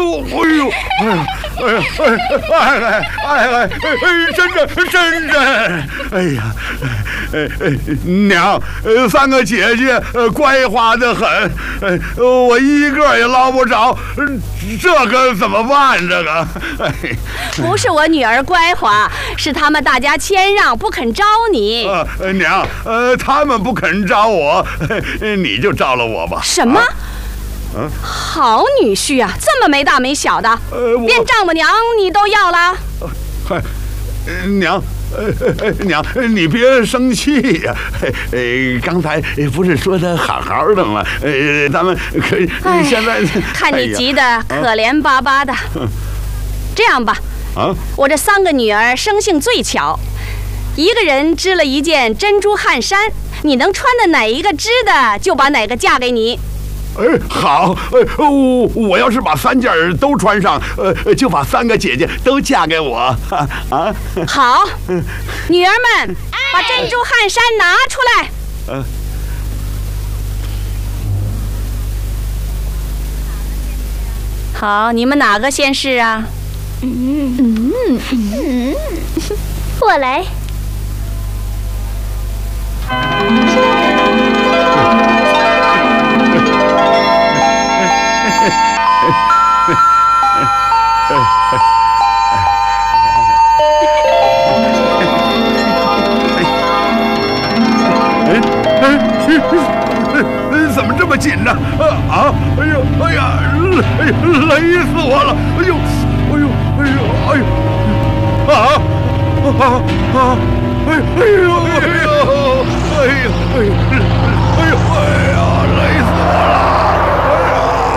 真真，哎呀，娘，3个姐姐乖滑得很，我一个也捞不着，这可怎么办？这个， 不是我女儿乖滑，是他们大家谦让，不肯招你。 娘，他们不肯招我，你就招了我吧。 什么？好女婿啊，这么没大没小的，连丈母娘你都要了？ 娘，娘，你别生气呀！刚才不是说的好好的吗？咱们可现在看你急得可怜巴巴的。这样吧，我这3个女儿生性最巧，一个人织了一件珍珠汗衫，你能穿的哪一个织的，就把哪个嫁给你。 好，我要是把3件都穿上，就把3个姐姐都嫁给我。 好，女儿们，把珍珠汗衫拿出来。好，你们哪个先试啊？ 我来。 怎么这么紧呢？哎呀，累死我了！哎呦，哎呦！